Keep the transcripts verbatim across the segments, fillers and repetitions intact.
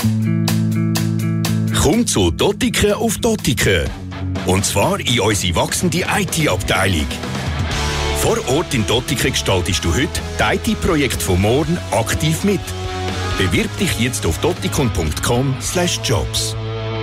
Komm zu Dottiken auf Dottiken. Und zwar in unsere wachsende I T-Abteilung. Vor Ort in Dottiken gestaltest du heute die I T-Projekte von morgen aktiv mit. Bewirb dich jetzt auf dottikon punkt com slash jobs.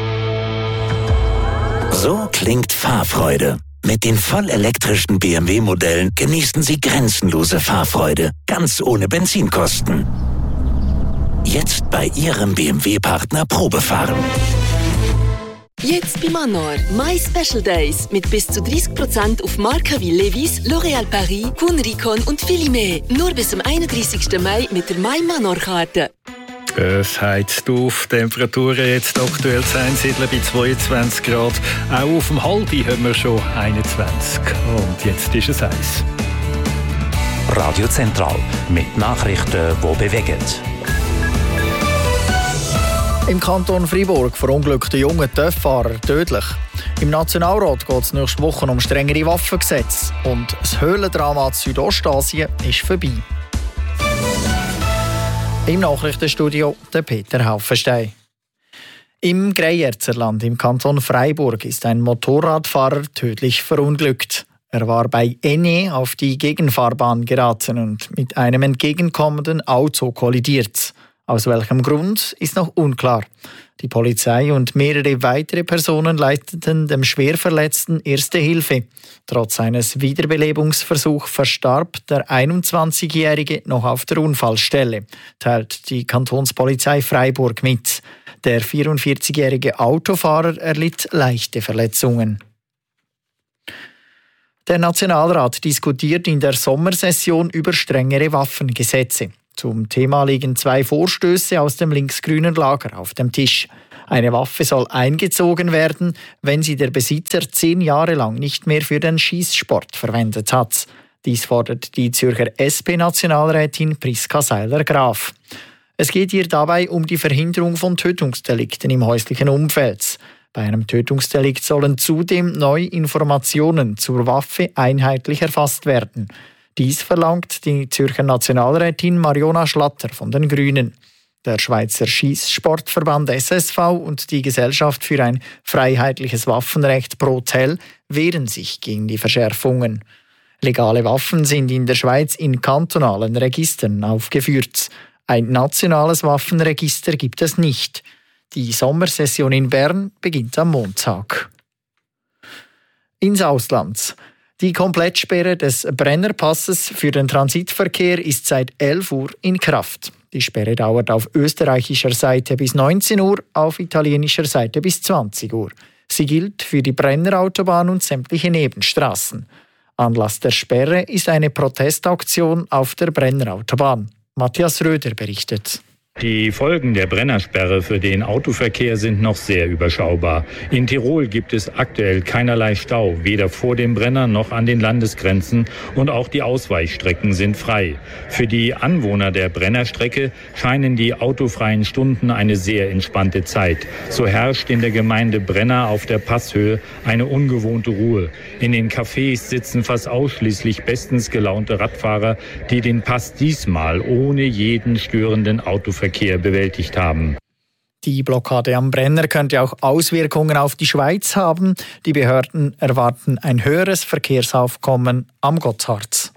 So klingt Fahrfreude. Mit den vollelektrischen B M W-Modellen genießen Sie grenzenlose Fahrfreude, ganz ohne Benzinkosten. Jetzt bei Ihrem B M W-Partner Probefahren. Jetzt bei Manor. My Special Days mit bis zu dreißig Prozent auf Marken wie Levi's, L'Oréal Paris, Kunricon und viele mehr. Nur bis zum einunddreißigsten Mai mit der My Manor-Karte. Es heizt auf, Temperaturen jetzt aktuell zu Einsiedeln bei zweiundzwanzig Grad. Auch auf dem Haldi haben wir schon einundzwanzig. Und jetzt ist es eins. Radio Zentral mit Nachrichten, die bewegen. Im Kanton Freiburg verunglückte junge TÜV-Fahrer tödlich. Im Nationalrat geht es nächste Woche um strengere Waffengesetze. Und das Höhlendrama in Südostasien ist vorbei. Im Nachrichtenstudio der Peter Haufenstein. Im Greyerzerland im Kanton Freiburg ist ein Motorradfahrer tödlich verunglückt. Er war bei Enne auf die Gegenfahrbahn geraten und mit einem entgegenkommenden Auto kollidiert. Aus welchem Grund ist noch unklar. Die Polizei und mehrere weitere Personen leisteten dem Schwerverletzten erste Hilfe. Trotz eines Wiederbelebungsversuchs verstarb der einundzwanzigjährige noch auf der Unfallstelle, teilt die Kantonspolizei Freiburg mit. Der vierundvierzigjährige Autofahrer erlitt leichte Verletzungen. Der Nationalrat diskutiert in der Sommersession über strengere Waffengesetze. Zum Thema liegen zwei Vorstöße aus dem linksgrünen Lager auf dem Tisch. Eine Waffe soll eingezogen werden, wenn sie der Besitzer zehn Jahre lang nicht mehr für den Schießsport verwendet hat. Dies fordert die Zürcher S P-Nationalrätin Priska Seiler-Graf. Es geht ihr dabei um die Verhinderung von Tötungsdelikten im häuslichen Umfeld. Bei einem Tötungsdelikt sollen zudem neu Informationen zur Waffe einheitlich erfasst werden. Dies verlangt die Zürcher Nationalrätin Mariona Schlatter von den Grünen. Der Schweizer Schießsportverband S S V und die Gesellschaft für ein freiheitliches Waffenrecht ProTel wehren sich gegen die Verschärfungen. Legale Waffen sind in der Schweiz in kantonalen Registern aufgeführt. Ein nationales Waffenregister gibt es nicht. Die Sommersession in Bern beginnt am Montag. Ins Ausland. Die Komplettsperre des Brennerpasses für den Transitverkehr ist seit elf Uhr in Kraft. Die Sperre dauert auf österreichischer Seite bis neunzehn Uhr, auf italienischer Seite bis zwanzig Uhr. Sie gilt für die Brennerautobahn und sämtliche Nebenstraßen. Anlass der Sperre ist eine Protestaktion auf der Brennerautobahn. Matthias Röder berichtet. Die Folgen der Brennersperre für den Autoverkehr sind noch sehr überschaubar. In Tirol gibt es aktuell keinerlei Stau, weder vor dem Brenner noch an den Landesgrenzen, und auch die Ausweichstrecken sind frei. Für die Anwohner der Brennerstrecke scheinen die autofreien Stunden eine sehr entspannte Zeit. So herrscht in der Gemeinde Brenner auf der Passhöhe eine ungewohnte Ruhe. In den Cafés sitzen fast ausschließlich bestens gelaunte Radfahrer, die den Pass diesmal ohne jeden störenden Autoverkehr Verkehr bewältigt haben. Die Blockade am Brenner könnte auch Auswirkungen auf die Schweiz haben. Die Behörden erwarten ein höheres Verkehrsaufkommen am Gotthard.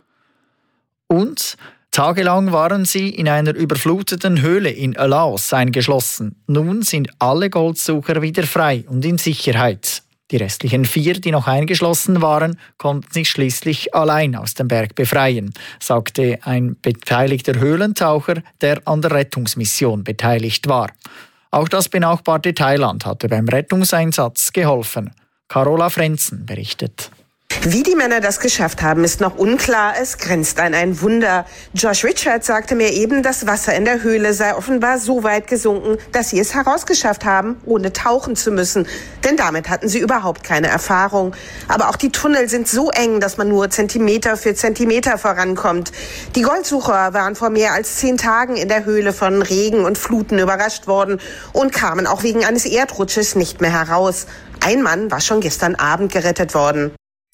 Und tagelang waren sie in einer überfluteten Höhle in Laos eingeschlossen. Nun sind alle Goldsucher wieder frei und in Sicherheit. Die restlichen vier, die noch eingeschlossen waren, konnten sich schließlich allein aus dem Berg befreien, sagte ein beteiligter Höhlentaucher, der an der Rettungsmission beteiligt war. Auch das benachbarte Thailand hatte beim Rettungseinsatz geholfen. Carola Frenzen berichtet. Wie die Männer das geschafft haben, ist noch unklar. Es grenzt an ein Wunder. Josh Richards sagte mir eben, das Wasser in der Höhle sei offenbar so weit gesunken, dass sie es herausgeschafft haben, ohne tauchen zu müssen. Denn damit hatten sie überhaupt keine Erfahrung. Aber auch die Tunnel sind so eng, dass man nur Zentimeter für Zentimeter vorankommt. Die Goldsucher waren vor mehr als zehn Tagen in der Höhle von Regen und Fluten überrascht worden und kamen auch wegen eines Erdrutsches nicht mehr heraus. Ein Mann war schon gestern Abend gerettet worden.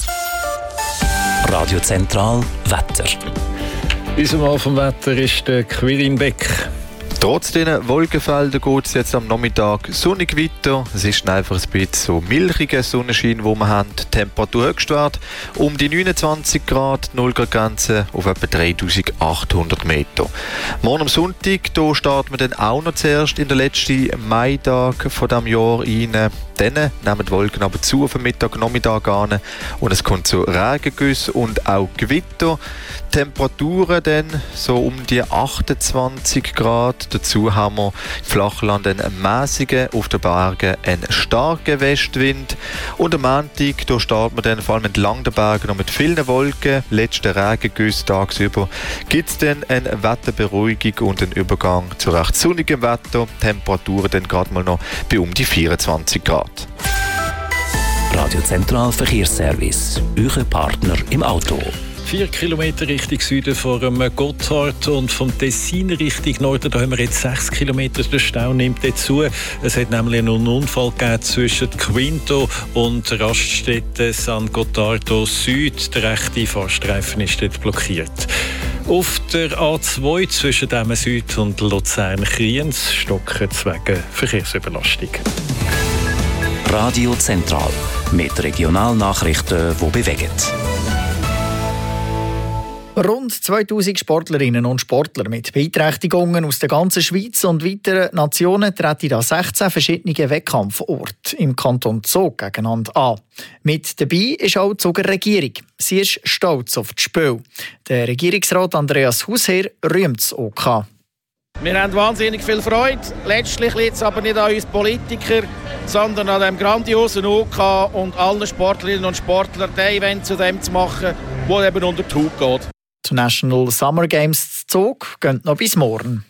Radio Zentral Wetter. Unser Mann vom Wetter ist der Quirin Beck. Trotz diesen Wolkenfeldern geht es jetzt am Nachmittag sonnig weiter. Es ist einfach ein bisschen so milchiger Sonnenschein, den wir haben. Die Temperatur Höchstwert um die neunundzwanzig Grad, null Grad Grenze auf etwa dreitausendachthundert Meter. Morgen am Sonntag, da starten wir dann auch noch zuerst in den letzten Maitag von diesem Jahr rein. Dann nehmen die Wolken aber zu auf den Mittag, Nachmittag an und es kommt zu Regengüssen und auch Gewitter. Temperaturen dann so um die achtundzwanzig Grad. Dazu haben wir im Flachland einen mäßigen, auf den Bergen einen starken Westwind. Und am Montag, da starten wir dann vor allem entlang der Berge noch mit vielen Wolken. Letzte Regengüsse tagsüber gibt es dann eine Wetterberuhigung und einen Übergang zu recht sonnigem Wetter. Temperaturen dann gerade mal noch bei um die vierundzwanzig Grad. Radio Zentral Verkehrsservice, euer Partner im Auto. Vier Kilometer Richtung Süden vor dem Gotthard und vom Tessin Richtung Norden, da haben wir jetzt sechs Kilometer. Der Stau nimmt dazu. Es hat nämlich einen Unfall gegeben zwischen Quinto und Raststätte San Gottardo Süd. Der rechte Fahrstreifen ist dort blockiert. Auf der A zwei zwischen Dämen Süd und Luzern-Kriens stocken wegen Verkehrsüberlastung. Radio Zentral mit Regionalnachrichten, die bewegen. Rund zweitausend Sportlerinnen und Sportler mit Beeinträchtigungen aus der ganzen Schweiz und weiteren Nationen treten an sechzehn verschiedenen Wettkampforten im Kanton Zug gegeneinander an. Mit dabei ist auch die Zuger Regierung. Sie ist stolz auf das Spiel. Der Regierungsrat Andreas Hausherr rühmt das O K. Wir haben wahnsinnig viel Freude. Letztlich liegt es aber nicht an uns Politikern, sondern an dem grandiosen O K und allen Sportlerinnen und Sportlern, das Event zu dem zu machen, das eben unter die Haut geht. Die National Summer Games zu Zug gehen noch bis morgen.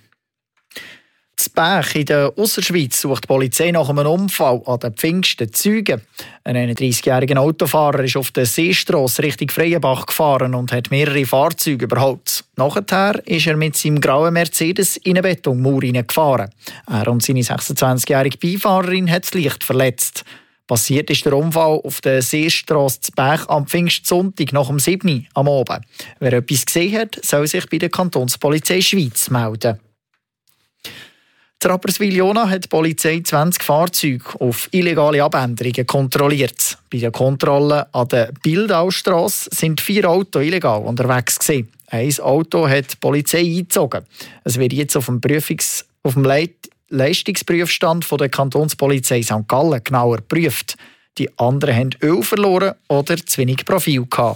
In Bäch in der Ausserschweiz sucht die Polizei nach einem Unfall an den Pfingsten Zügen. Ein einunddreißigjähriger Autofahrer ist auf der Seestrasse Richtung Freienbach gefahren und hat mehrere Fahrzeuge überholt. Nachher ist er mit seinem grauen Mercedes in eine Betonmauer gefahren. Er und seine sechsundzwanzigjährige Beifahrerin hat es leicht verletzt. Passiert ist der Unfall auf der Seestrasse zu Bäch am Pfingstsonntag nach dem sieben Uhr am Abend. Wer etwas gesehen hat, soll sich bei der Kantonspolizei Schweiz melden. In Rapperswil-Jona hat die Polizei zwanzig Fahrzeuge auf illegale Abänderungen kontrolliert. Bei der Kontrolle an der Bildaustrasse sind vier Autos illegal unterwegs gewesen. Ein Auto hat die Polizei eingezogen. Es wird jetzt auf dem, Prüfungs-, auf dem Leit- Leistungsprüfstand von der Kantonspolizei Sankt Gallen genauer geprüft. Die anderen haben Öl verloren oder zu wenig Profil gehabt.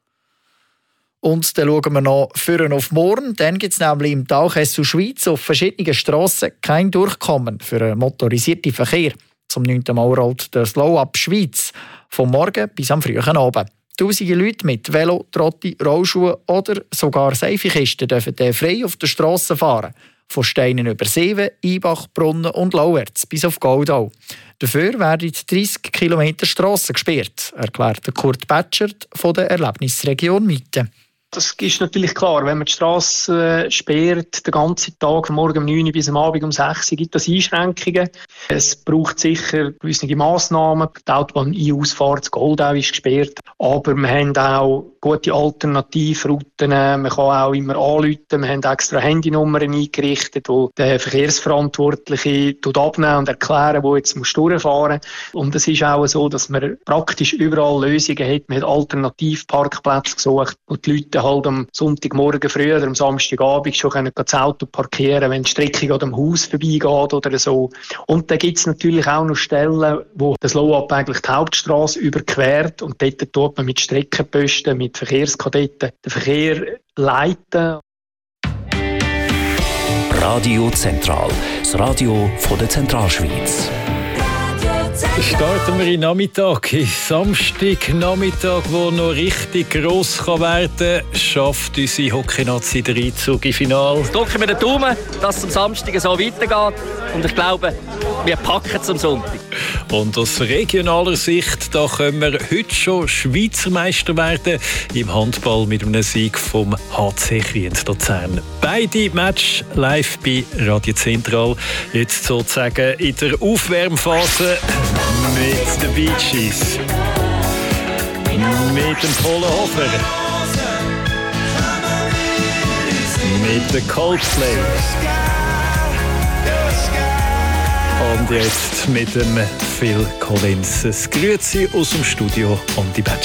Und dann schauen wir noch vorne auf morgen. Dann gibt es nämlich im Tal Kessel Schweiz auf verschiedenen Strassen kein Durchkommen für einen motorisierten Verkehr. Zum neunten Mal rollt der Slow-Up Schweiz vom Morgen bis am frühen Abend. Tausende Leute mit Velo, Trotti, Rollschuhen oder sogar Seifekisten dürfen frei auf der Strasse fahren. Von Steinen über Seewen, Einbach, Brunnen und Lauerz bis auf Goldau. Dafür werden dreissig Kilometer Strassen gesperrt, erklärt Kurt Betschert von der Erlebnisregion Mitte. Das ist natürlich klar, wenn man die Strasse sperrt, den ganzen Tag, von morgen um neun Uhr bis am Abend um sechs Uhr, gibt es Einschränkungen. Es braucht sicher gewisse Massnahmen. Die Autobahn-Ein-Ausfahrt, das Goldau ist gesperrt. Aber wir haben auch gute Alternativrouten. Man kann auch immer anrufen. Wir haben extra Handynummern eingerichtet, wo der Verkehrsverantwortliche abnehmen und erklären, wo jetzt durchfahren muss. Und es ist auch so, dass man praktisch überall Lösungen hat. Man hat Alternativparkplätze gesucht, wo die Leute halt am Sonntagmorgen früh oder am Samstagabend schon können das Auto parkieren, wenn die Strecke an dem Haus vorbeigeht oder so. Und dann gibt es natürlich auch noch Stellen, wo das Low-Up eigentlich die Hauptstrasse überquert und dort tut man mit Streckenposten, mit Verkehrskadetten den Verkehr leiten. Radio Zentral, das Radio von der Zentralschweiz. Starten wir in Nachmittag, in Samstagnachmittag, wo noch richtig gross werden kann, schafft unsere Hockey-Nazi den Einzug im Finale. Drücken wir den Daumen, dass es am Samstag so weitergeht. Und ich glaube, wir packen es am Sonntag. Und aus regionaler Sicht, da können wir heute schon Schweizer Meister werden. Im Handball mit einem Sieg vom H C Kriens Luzern. Beide Matches live bei Radio Zentral. Jetzt sozusagen in der Aufwärmphase mit den Bee Gees. Mit dem Kohlenhofer. Mit den Coldplay. jetzt mit dem Phil Collins. Grüezi aus dem Studio und die Batsch.